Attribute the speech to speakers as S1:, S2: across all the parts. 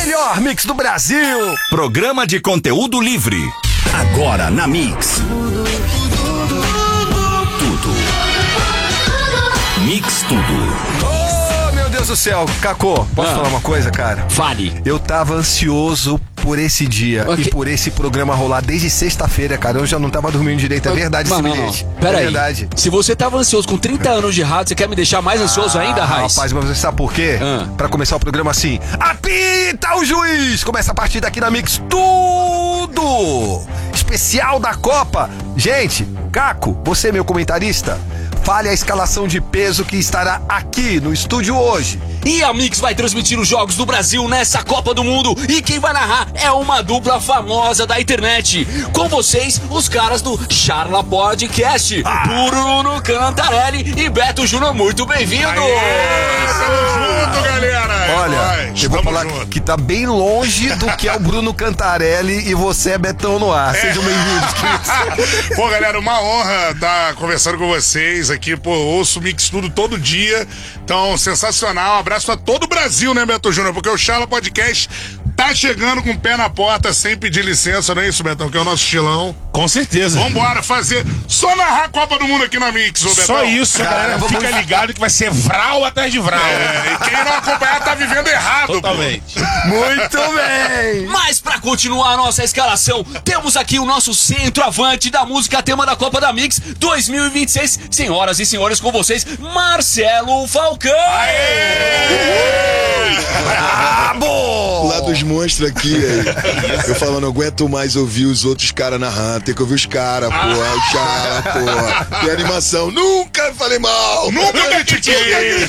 S1: melhor mix do Brasil.
S2: Programa de conteúdo livre. Agora na Mix. Tudo. Mix Tudo.
S1: Oh, meu Deus do céu. Cacô, posso falar uma coisa, cara?
S3: Fale.
S1: Eu tava ansioso por esse dia e por esse programa rolar desde sexta-feira, cara. Eu já não tava dormindo direito. É verdade esse bilhete.
S3: Pera aí.
S1: Verdade.
S3: Se você tava ansioso com 30 anos de rádio, você quer me deixar mais ansioso ainda, Raiz?
S1: Rapaz, mas você sabe por quê? Pra começar o programa assim, apita o juiz! Começa a partir daqui na Mix Tudo! Especial da Copa. Gente, Caco, você meu comentarista, fale a escalação de peso que estará aqui no estúdio hoje.
S3: E a Mix vai transmitir os jogos do Brasil nessa Copa do Mundo. E quem vai narrar é uma dupla famosa da internet. Com vocês, os caras do Charla Podcast. Bruno Cantarelli e Beto Júnior, muito bem-vindos!
S4: Tamo junto, galera!
S1: Olha, eu vou falar que tá bem longe do que é o Bruno Cantarelli e você é Betão no ar. Sejam bem-vindos, queridos.
S4: Pô, galera, uma honra estar conversando com vocês aqui. Pô, ouço o Mix Tudo todo dia. Então, sensacional. Um abraço pra todo o Brasil, né, Beto Júnior? Porque o Charla Podcast tá chegando com o pé na porta sem pedir licença, não é isso, Betão? Que é o nosso estilão.
S5: Com certeza.
S4: Vambora fazer, só narrar a Copa do Mundo aqui na Mix, ô Betão.
S5: Só isso, galera. Fica ligado que vai ser vral atrás de vral.
S4: E quem não acompanhar tá vivendo errado.
S5: Totalmente.
S1: Muito bem!
S3: Mas pra continuar a nossa escalação, temos aqui o nosso centroavante da música tema da Copa da Mix 2026. Senhoras e senhores, com vocês, Marcelo Falcão!
S1: Brabo!
S6: Lá dos monstros aqui, aí. Eu falando, não aguento mais ouvir os outros caras narrando, tem que ouvir os caras, pô, o Charla, pô. Tem animação, nunca falei mal!
S4: Nunca critiquei!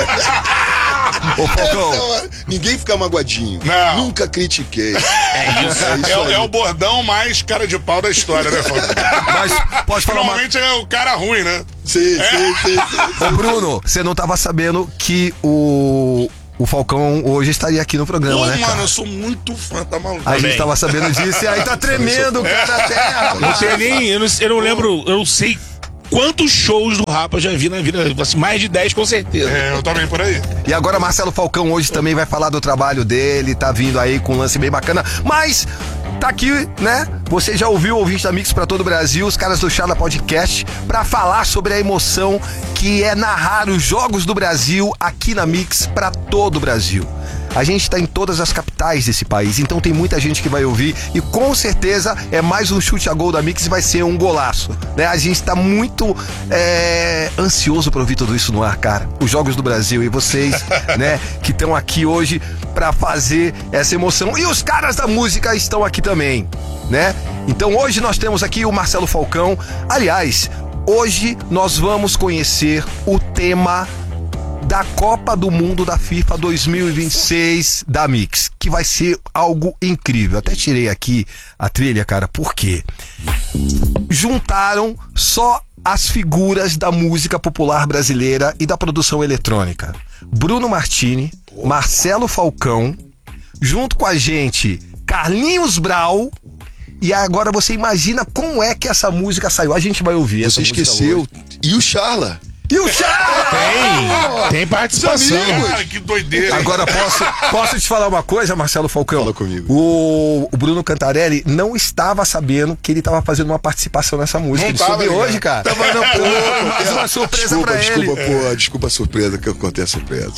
S1: Ô, Falcão.
S6: Ninguém fica magoadinho.
S4: Não.
S6: Nunca critiquei.
S4: É o bordão mais cara de pau da história, né, Falcão?
S1: Mas pode falar uma...
S4: Normalmente é o cara ruim, né?
S6: Sim.
S1: Ô, Bruno, você não tava sabendo que o Falcão hoje estaria aqui no programa, né, cara?
S4: Mano, eu sou muito fã, tá maluco?
S1: A gente tava sabendo disso e aí tá tremendo, cara, terra.
S5: Não sei nem, eu não lembro, eu não sei quantos shows do Rapa eu já vi na vida, assim, mais de 10 com certeza.
S4: Eu também por aí.
S1: E agora Marcelo Falcão hoje também vai falar do trabalho dele, tá vindo aí com um lance bem bacana, mas tá aqui, né? Você já ouviu o ouvinte da Mix pra todo o Brasil, os caras do Charla Podcast, pra falar sobre a emoção que é narrar os jogos do Brasil aqui na Mix pra todo o Brasil. A gente tá em todas as capitais desse país, então tem muita gente que vai ouvir e com certeza é mais um chute a gol da Mix e vai ser um golaço, né? A gente tá muito ansioso pra ouvir tudo isso no ar, cara. Os jogos do Brasil e vocês, né, que estão aqui hoje pra fazer essa emoção. E os caras da música estão aqui também, né? Então hoje nós temos aqui o Marcelo Falcão. Aliás, hoje nós vamos conhecer o tema da Copa do Mundo da FIFA 2026 da Mix, que vai ser algo incrível. Até tirei aqui a trilha, cara, porque juntaram só as figuras da música popular brasileira e da produção eletrônica. Bruno Martini, Marcelo Falcão, junto com a gente, Carlinhos Brau. E agora você imagina como é que essa música saiu. A gente vai ouvir.
S6: Você esqueceu. E o Charla?
S1: E o Charla!
S5: Tem participação.
S4: Cara, que doideira.
S1: Agora posso te falar uma coisa, Marcelo Falcão?
S6: Fala comigo.
S1: O Bruno Cantarelli não estava sabendo que ele estava fazendo uma participação nessa música.
S4: Não
S1: Ele
S4: tava,
S1: soube
S4: cara.
S1: hoje, cara. Tava mais uma surpresa pra ele.
S6: Desculpa a surpresa, que eu contei a surpresa.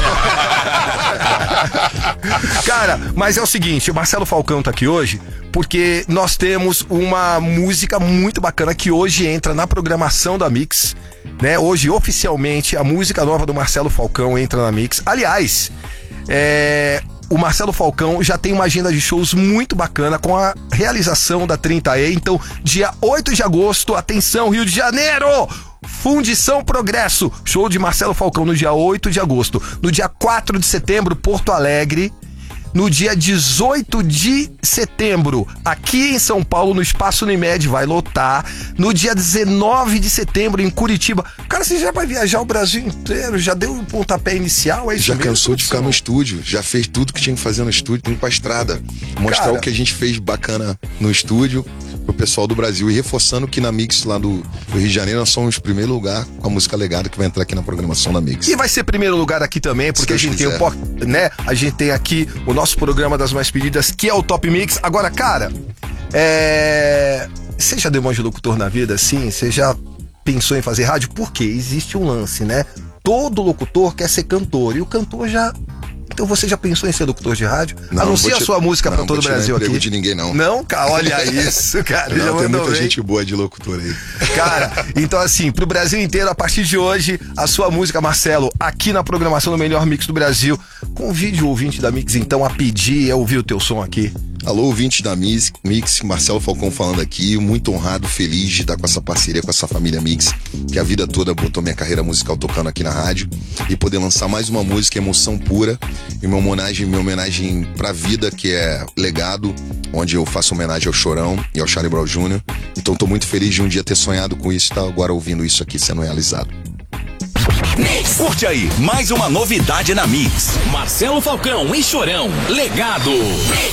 S1: Cara, mas é o seguinte, o Marcelo Falcão tá aqui hoje porque nós temos uma música muito bacana que hoje entra na programação da Mix, né? Hoje, oficialmente, a música nova do Marcelo Falcão entra na Mix. Aliás, o Marcelo Falcão já tem uma agenda de shows muito bacana com a realização da 30E. Então, dia 8 de agosto, atenção, Rio de Janeiro! Fundição Progresso, show de Marcelo Falcão no dia 8 de agosto. No dia 4 de setembro, Porto Alegre. No dia 18 de setembro, aqui em São Paulo, no Espaço Unimed, vai lotar. No dia 19 de setembro, em Curitiba. Cara, você já vai viajar o Brasil inteiro? Já deu o pontapé inicial? É isso
S6: Já
S1: mesmo,
S6: cansou de ficar no estúdio. Já fez tudo que tinha que fazer no estúdio, indo pra estrada. Mostrar
S1: Cara,
S6: o que a gente fez bacana no estúdio. pro pessoal do Brasil. E reforçando que na Mix lá do Rio de Janeiro, nós somos o primeiro lugar com a música Legado que vai entrar aqui na programação da Mix.
S1: E vai ser primeiro lugar aqui também, porque a gente tem né? A gente tem aqui o nosso programa das mais pedidas, que é o Top Mix. Agora, cara, você já deu uma de locutor na vida, assim? Você já pensou em fazer rádio? Porque existe um lance, né? Todo locutor quer ser cantor, e o cantor já... Então você já pensou em ser locutor de rádio? Anuncia a sua música pra todo o Brasil aqui.
S6: Não de ninguém, não.
S1: Não, cara, olha isso, cara.
S6: Não, tem muita gente boa de locutor aí.
S1: Cara, então assim, pro Brasil inteiro, a partir de hoje, a sua música, Marcelo, aqui na programação do Melhor Mix do Brasil. Convide o ouvinte da Mix, então, a pedir e a ouvir o teu som aqui.
S6: Alô, ouvinte da Mix, Marcelo Falcão falando aqui, muito honrado, feliz de estar com essa parceria, com essa família Mix, que a vida toda botou minha carreira musical tocando aqui na rádio, e poder lançar mais uma música, Emoção Pura, e minha homenagem pra vida, que é Legado, onde eu faço homenagem ao Chorão e ao Charlie Brown Jr. Então tô muito feliz de um dia ter sonhado com isso e tá agora ouvindo isso aqui sendo realizado.
S2: Curte aí, mais uma novidade na Mix.
S3: Marcelo Falcão e Chorão, Legado.